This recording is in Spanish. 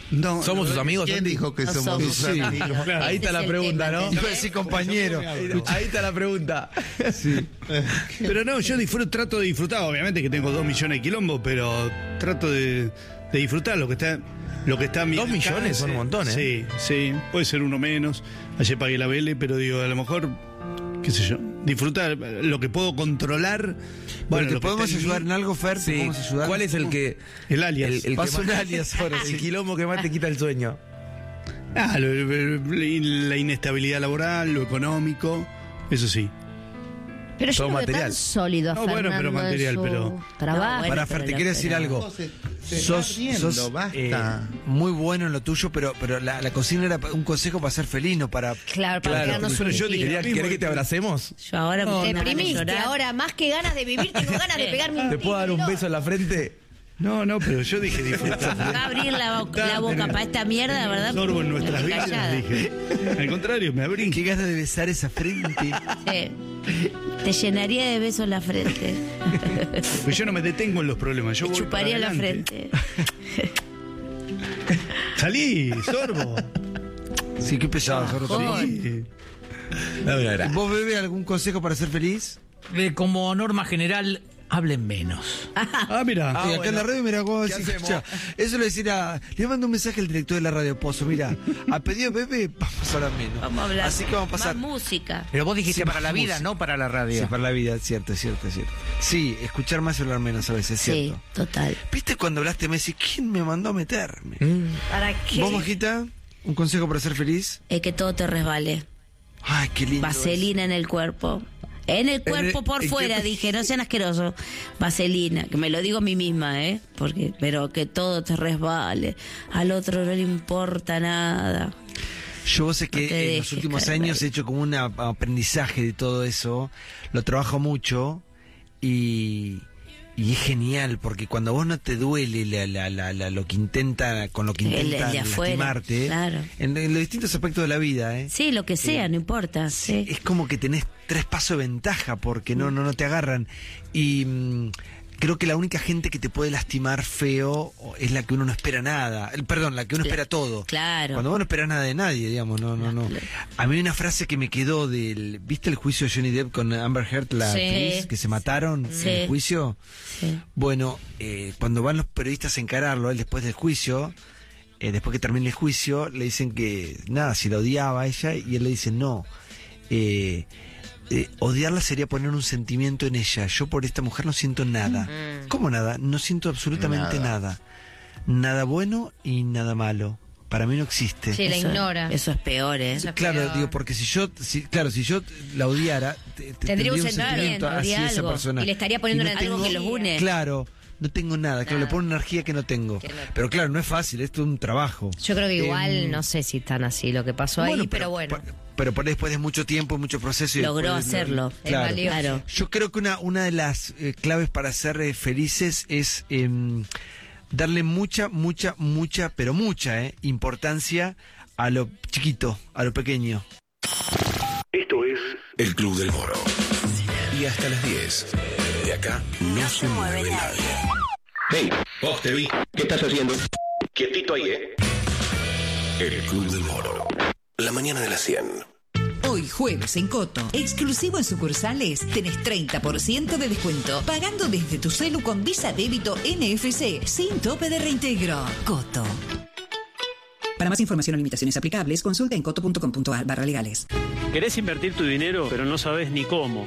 No, ¿Somos sus amigos? ¿Quién dijo que No somos sus somos. amigos? Claro. Ahí está Ese la es el pregunta, tema, ¿no? ¿entendés? Iba a decir compañero. Ahí está la pregunta. Sí. Pero no, yo trato de disfrutar, obviamente que tengo 2 millones de quilombos, pero trato de disfrutar lo que está a mi 2 millones alcance. son un montón, ¿eh? Sí, puede ser uno menos. Ayer pagué la Vele, pero digo, a lo mejor, qué sé yo, disfrutar lo que puedo controlar. Bueno, lo ¿te que podemos está en ayudar mí, en algo, Fer? ¿Te Sí. podemos ayudar? ¿Cuál es el que... El alias. El que Pasa un más- alias ahora, El sí. quilombo que más te quita el sueño. La inestabilidad laboral, lo económico, eso sí. Pero yo Todo lo veo material. tan sólido a No, bueno, Fernando pero material, en su pero- trabajo. Para Fer, te quiero decir algo. Se está riendo, basta. Muy bueno en lo tuyo, pero la cocina era un consejo para ser feliz, no para... Claro, para Claro, quedarnos pero yo un dije, tiro. ¿Querés que te abracemos? Yo ahora me Te tengo ganas de deprimiste, llorar. ahora más que ganas de vivir, tengo ganas de pegarme un ¿Te puedo dar un beso en la frente? No, pero yo dije disfrutar. Va a abrir la boca para esta mierda, ¿verdad? Sorbo en nuestras Estoy vidas, callada. dije. Al contrario, me abrí. Qué ganas de besar esa frente. Sí. Te llenaría de besos la frente. Pues yo no me detengo en los problemas. Yo Te voy chuparía para la adelante. frente. Salí, sorbo. Sí, qué pesado. Zorro. Sí. No, mira, ¿Vos, Bebe, algún consejo para ser feliz? Como norma general, hablen menos. Ah, mira. Sí, acá en la radio, mira, vos ¿Qué decís, hacemos? escuchá, eso le decía, le mando un mensaje al director de la radio Pozo, mira, a pedido de Bebe, vamos a hablar menos. Vamos a hablar. Así que vamos a pasar. Más música. Pero vos dijiste Sí, para la vida, música. no para la radio. Sí, para la vida, es cierto. Sí, escuchar más y hablar menos a veces, es Sí, cierto. total. ¿Viste cuando hablaste Messi? ¿Quién me mandó a meterme? ¿Para qué? ¿Vos, Majita? ¿Un consejo para ser feliz? Es que todo te resbale. Ay, qué lindo. Vaselina en el cuerpo. En el cuerpo por ¿en fuera, qué? dije, no sean asquerosos. Vaselina, que me lo digo a mí misma, pero que todo te resbale. Al otro no le importa nada. Yo sé No te que en los dejes últimos caer años ahí. he hecho como un aprendizaje de todo eso. Lo trabajo mucho y es genial porque cuando a vos no te duele lo que intenta, con lo que El de intentan afuera, lastimarte, claro. en los distintos aspectos de la vida, Sí, lo que sea, no importa. Sí. es como que tenés 3 pasos de ventaja porque no te agarran. Y creo que la única gente que te puede lastimar feo es la que uno no espera nada. Perdón, la que uno espera todo. Claro. Cuando vos no esperás nada de nadie, digamos, no. Claro. A mí hay una frase que me quedó ¿viste el juicio de Johnny Depp con Amber Heard, la Sí. actriz, que se mataron Sí. en el juicio? Sí. Bueno, cuando van los periodistas a encararlo, él después del juicio, después que termine el juicio, le dicen que, nada, si la odiaba a ella, y él le dice, no, odiarla sería poner un sentimiento en ella. Yo por esta mujer no siento nada. ¿Cómo nada? No siento absolutamente nada. Nada bueno y nada malo. Para mí no existe. Sí, la ignora. Eso es peor, Eso es Claro, peor. digo, porque si yo la odiara, Tendría un sentimiento sentimiento, hacia habría esa algo. persona. Y le estaría poniendo Y no una algo que los une. Claro, no tengo nada, claro, le Nada. pongo una energía que no tengo. Pero claro, no es fácil, esto es un trabajo. Yo creo que igual, Em, no sé si tan así lo que pasó ahí, pero bueno. Pero por ahí después de mucho tiempo, mucho proceso. Y Logró después hacerlo. Es Claro. valioso. Claro. Yo creo que una de las claves para ser felices es darle mucha importancia a lo chiquito, a lo pequeño. Esto es El Club del Moro. Y hasta las 10. De acá no se mueve nadie. Hey, vos te vi. ¿Qué estás haciendo? Quietito ahí, El Club del Moro. La mañana de las 100. Hoy jueves en Coto, exclusivo en sucursales, tenés 30% de descuento, pagando desde tu celu con Visa Débito NFC, sin tope de reintegro. Coto. Para más información o limitaciones aplicables, consulta en coto.com.ar/legales. Querés invertir tu dinero, pero no sabes ni cómo.